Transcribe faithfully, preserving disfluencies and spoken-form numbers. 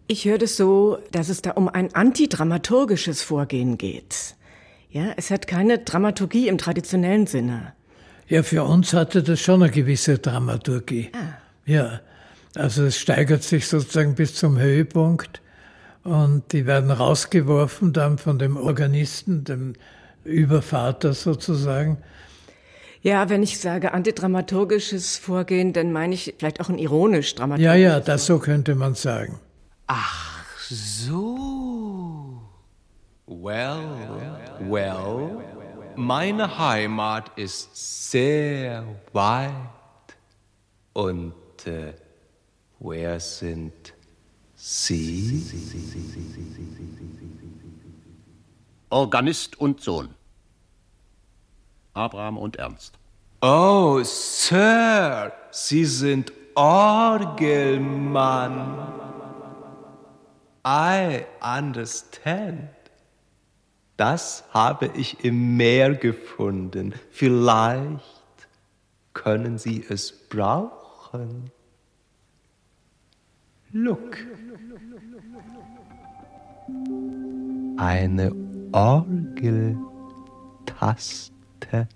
Ich höre das so, dass es da um ein antidramaturgisches Vorgehen geht. Ja, es hat keine Dramaturgie im traditionellen Sinne. Ja, für uns hatte das schon eine gewisse Dramaturgie. Ah. Ja, also es steigert sich sozusagen bis zum Höhepunkt und die werden rausgeworfen dann von dem Organisten, dem Übervater sozusagen. Ja, wenn ich sage antidramaturgisches Vorgehen, dann meine ich vielleicht auch ein ironisch dramaturgisches. Ja, ja, das so könnte man sagen. Ach so. Well, well, meine Heimat ist sehr weit. Und äh, wer sind Sie? Organist und Sohn. Abraham und Ernst. Oh, Sir, Sie sind Orgelmann. I understand. Das habe ich im Meer gefunden. Vielleicht können Sie es brauchen. Look. Eine Orgeltaste.